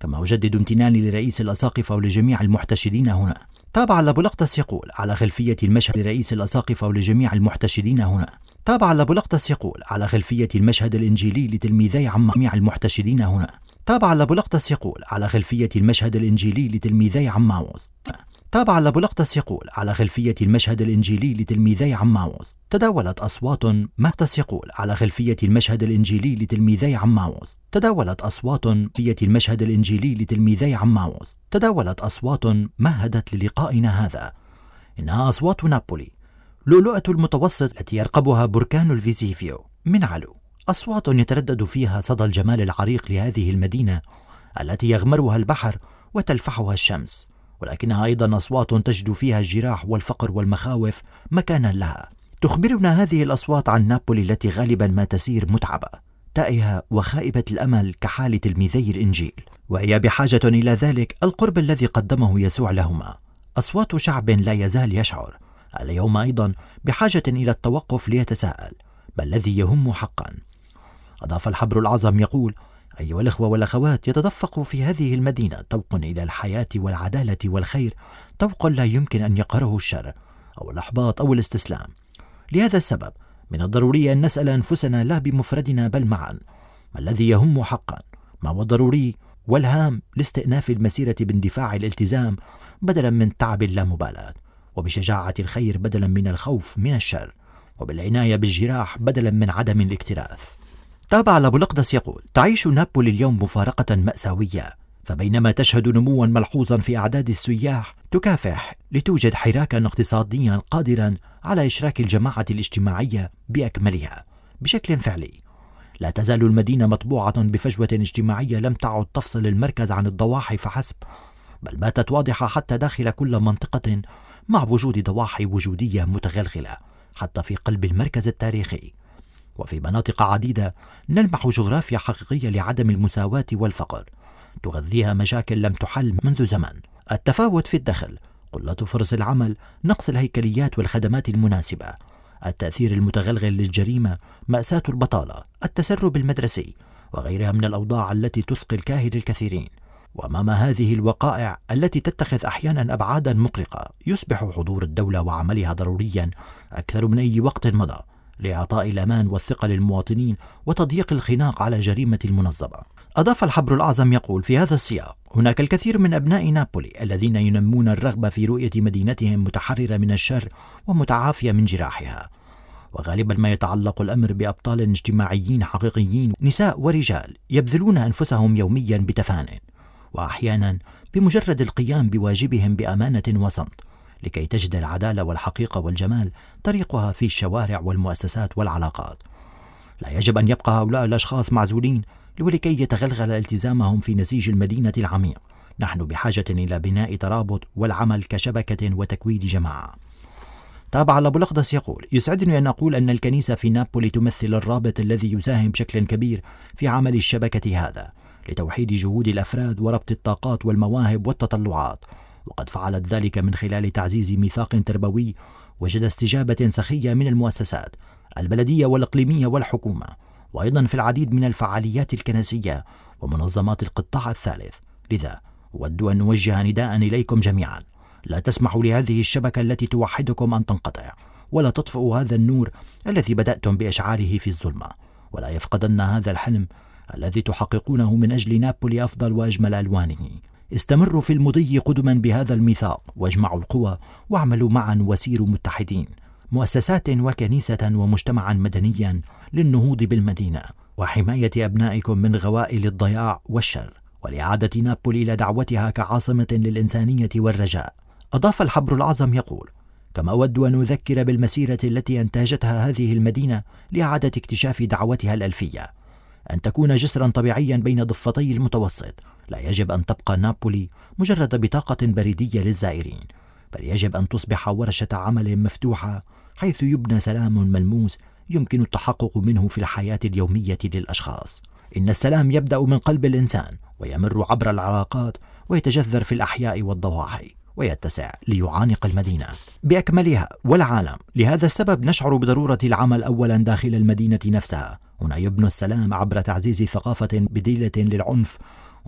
كما أجدد امتناني لرئيس الأساقفة ولجميع المحتشدين هنا. تابع لابولقطس يقول على خلفية المشهد لرئيس الأساقفة ولجميع المحتشدين هنا. تابع لابولقطس يقول على خلفية المشهد الإنجيلي لتلميذي جميع المحتشدين هنا. تابع لابولقطس يقول على خلفية المشهد الإنجيلي لتلميذي عماوس. تابع لابولقطس يقول على خلفية المشهد الإنجيلي لتلميذي عماوس. تداولت أصوات مقطس يقول على خلفية المشهد الإنجيلي لتلميذي عماوس. تداولت أصوات في المشهد الإنجيلي لتلميذي عماوس. تداولت أصوات مهدت للقائنا هذا. إنها أصوات نابولي، لؤلؤة المتوسط التي يرقبها بركان الفيزيفيو من علو. أصوات يتردد فيها صدى الجمال العريق لهذه المدينة التي يغمرها البحر وتلفحها الشمس، ولكنها أيضا أصوات تجد فيها الجراح والفقر والمخاوف مكانا لها. تخبرنا هذه الأصوات عن نابولي التي غالبا ما تسير متعبة، تائهة وخائبة الأمل كحال تلميذي الإنجيل، وهي بحاجة إلى ذلك القرب الذي قدمه يسوع لهما. أصوات شعب لا يزال يشعر اليوم أيضا بحاجة إلى التوقف ليتساءل ما الذي يهم حقا. أضاف الحبر الأعظم يقول: أيها الأخوة والأخوات، يتدفق في هذه المدينة طوق إلى الحياة والعدالة والخير، طوق لا يمكن أن يقهره الشر أو الإحباط أو الاستسلام. لهذا السبب من الضروري أن نسأل أنفسنا لا بمفردنا بل معا ما الذي يهم حقا، ما هو ضروري والهام لاستئناف المسيرة باندفاع الالتزام بدلا من تعب اللامبالاة، وبشجاعة الخير بدلا من الخوف من الشر، وبالعناية بالجراح بدلا من عدم الاكتراث. تابع لابولقطس يقول: تعيش نابولي اليوم مفارقة مأساوية، فبينما تشهد نموا ملحوظا في أعداد السياح تكافح لتوجد حراكا اقتصاديا قادرا على إشراك الجماعة الاجتماعية بأكملها بشكل فعلي. لا تزال المدينة مطبوعة بفجوة اجتماعية لم تعد تفصل المركز عن الضواحي فحسب، بل باتت واضحة حتى داخل كل منطقة، مع وجود ضواحي وجودية متغلغلة حتى في قلب المركز التاريخي. وفي مناطق عديدة نلمح جغرافيا حقيقية لعدم المساواة والفقر، تغذيها مشاكل لم تحل منذ زمن: التفاوت في الدخل، قلة فرص العمل، نقص الهيكليات والخدمات المناسبة، التأثير المتغلغل للجريمة، مأساة البطالة، التسرب المدرسي، وغيرها من الأوضاع التي تثقل كاهل الكثيرين. وأمام هذه الوقائع التي تتخذ أحيانا أبعادا مقلقة، يصبح حضور الدولة وعملها ضروريا أكثر من أي وقت مضى لإعطاء الأمان والثقة للمواطنين وتضييق الخناق على جريمة المنظمة. أضاف الحبر الأعظم يقول في هذا السياق: هناك الكثير من أبناء نابولي الذين ينمون الرغبة في رؤية مدينتهم متحررة من الشر ومتعافية من جراحها، وغالبا ما يتعلق الأمر بأبطال اجتماعيين حقيقيين، نساء ورجال يبذلون أنفسهم يوميا بتفان، وأحيانا بمجرد القيام بواجبهم بأمانة وصمت، لكي تجد العدالة والحقيقة والجمال طريقها في الشوارع والمؤسسات والعلاقات. لا يجب أن يبقى هؤلاء الأشخاص معزولين ولكي يتغلغل التزامهم في نسيج المدينة العميق. نحن بحاجة إلى بناء ترابط والعمل كشبكة وتكوين جماعة. تابع لابولقطس يقول: يسعدني أن أقول أن الكنيسة في نابولي تمثل الرابط الذي يساهم بشكل كبير في عمل الشبكة هذا لتوحيد جهود الأفراد وربط الطاقات والمواهب والتطلعات، وقد فعلت ذلك من خلال تعزيز ميثاق تربوي وجد استجابة سخية من المؤسسات البلدية والإقليمية والحكومة، وأيضا في العديد من الفعاليات الكنسية ومنظمات القطاع الثالث. لذا أود أن نوجه نداء إليكم جميعا: لا تسمحوا لهذه الشبكة التي توحدكم أن تنقطع، ولا تطفئوا هذا النور الذي بدأتم بإشعاله في الظلمة، ولا يفقدن هذا الحلم الذي تحققونه من أجل نابولي أفضل وأجمل ألوانه. استمروا في المضي قدما بهذا الميثاق، واجمعوا القوى واعملوا معا وسيروا متحدين، مؤسسات وكنيسة ومجتمعا مدنيا للنهوض بالمدينة وحماية أبنائكم من غوائل الضياع والشر، ولإعادة نابولي إلى دعوتها كعاصمة للإنسانية والرجاء. أضاف الحبر الأعظم يقول: كما أود أن أذكر بالمسيرة التي أنتجتها هذه المدينة لإعادة اكتشاف دعوتها الألفية، أن تكون جسرا طبيعيا بين ضفتي المتوسط. لا يجب أن تبقى نابولي مجرد بطاقة بريدية للزائرين، بل يجب أن تصبح ورشة عمل مفتوحة حيث يبنى سلام ملموس يمكن التحقق منه في الحياة اليومية للأشخاص. إن السلام يبدأ من قلب الإنسان ويمر عبر العلاقات ويتجذر في الأحياء والضواحي ويتسع ليعانق المدينة بأكملها والعالم. لهذا السبب نشعر بضرورة العمل أولا داخل المدينة نفسها. هنا يبنى السلام عبر تعزيز ثقافة بديلة للعنف